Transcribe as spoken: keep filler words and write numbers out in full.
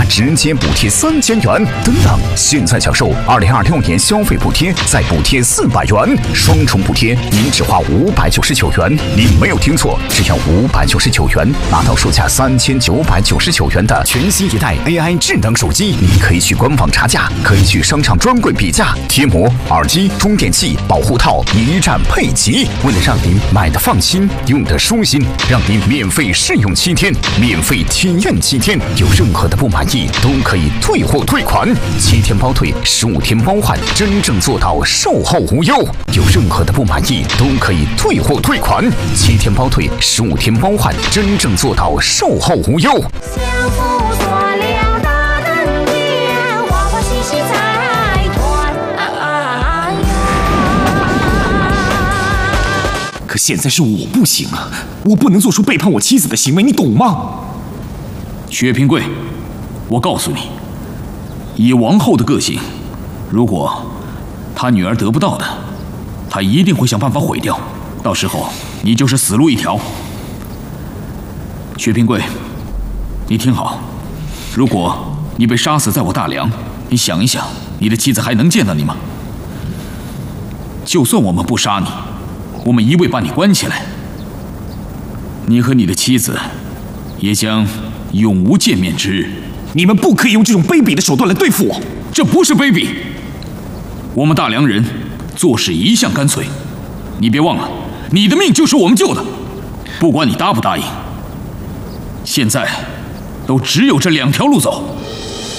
直接补贴三千元等等。现在享受二零二六年消费补贴，再补贴四百元，双重补贴，您只花五百九十九元。你没有听错，只要五百九十九元，拿到售价三千九百九十九元的全新一代 A I 智能手机。你可以去官网查价，可以去商场专柜比价，贴膜、耳机、充电器、保护套一站配齐。为了让您买的放心，用的舒心，让您免费试用七天，免费体验七天，有任何的不满意都可以退货退款，七天包退，十五天包换，真正做到售后无忧。有任何的不满意都可以退货退款，七天包退，十五天包换，真正做到售后无忧。 可现在是我不行啊，我不能做出背叛我妻子的行为，你懂吗？ 薛平贵，我告诉你，以王后的个性，如果她女儿得不到的，她一定会想办法毁掉，到时候你就是死路一条。薛平贵，你听好，如果你被杀死在我大梁，你想一想，你的妻子还能见到你吗？就算我们不杀你，我们一味把你关起来，你和你的妻子也将永无见面之日。 你们不可以用这种卑鄙的手段来对付我。 这不是卑鄙，我们大梁人做事一向干脆。你别忘了，你的命就是我们救的，不管你答不答应，现在都只有这两条路走。